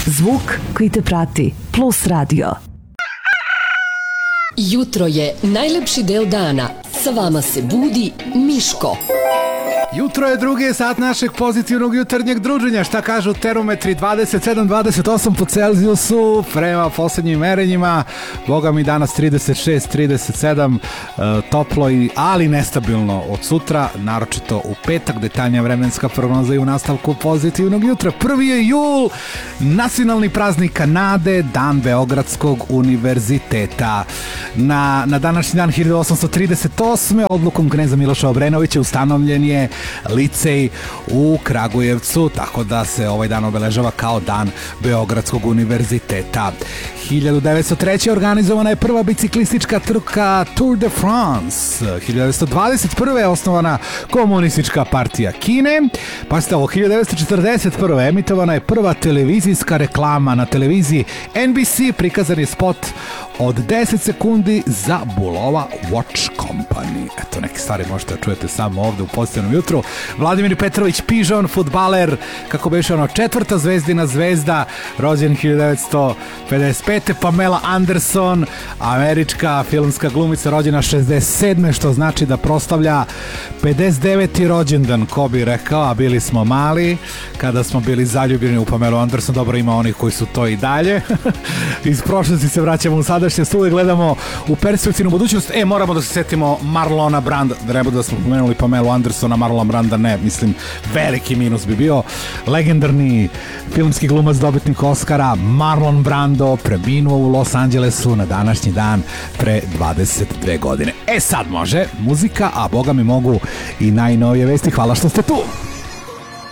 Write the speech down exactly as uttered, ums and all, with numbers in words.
Zvuk koji te prati. Plus radio. Jutro je najlepši del dana. Sa vama se budi Miško. Jutro je drugi sat našeg pozitivnog jutarnjeg druženja. Šta kažu termometri? dvadeset sedam dvadeset osam po Celzijusu prema poslednjim merenjima. Boga mi danas trideset šest trideset sedam, e, toplo i ali nestabilno od sutra, naročito u petak. Detaljnija vremenska prognoza i u nastavku pozitivnog jutra. Prvi je jul, nacionalni praznik Kanade, dan Beogradskog univerziteta. Na, na današnji dan hiljadu osamsto trideset osme odlukom kneza Miloša Obrenovića ustanovljen je licej u Kragujevcu, tako da se ovaj dan obeležava kao dan Beogradskog univerziteta. hiljadu devetsto treće. organizovana je prva biciklistička trka Tour de France. hiljadu devetsto dvadeset prve. osnovana Komunistička partija Kine. Pa ste ovo, hiljadu devetsto četrdeset prve. emitovana je prva televizijska reklama na televiziji N B C. Prikazan je spot od deset sekundi za Bulova Watch Company. Eto, neke stvari možete da čujete samo ovde u pozitivnom jutru. Vladimir Petrović Pižon, fudbaler, kako beše ono, četvrta zvezdina zvezda, rođen hiljadu devetsto pedeset pete. Pamela Anderson, američka filmska glumica, rođena šezdeset sedme, što znači da proslavlja pedeset deveti rođendan, ko bi rekao, a bili smo mali kada smo bili zaljubljeni u Pamelu Anderson. Dobro, ima onih koji su to i dalje. Iz prošlosti se vraćamo u sadašnjost, uvijek gledamo u perspektivnu budućnost. E, moramo da se setimo Marlona Branda, da ne bude da smo pomenuli Pamelu Andersona, Marlon Branda ne, mislim, veliki minus bi bio. Legendarni filmski glumac, dobitnik Oscara, Marlon Brando, preminuo u Los Angelesu na današnji dan pre dvadeset dve godine. E, sad može muzika, a boga mi mogu i najnovije vesti. Hvala što ste tu.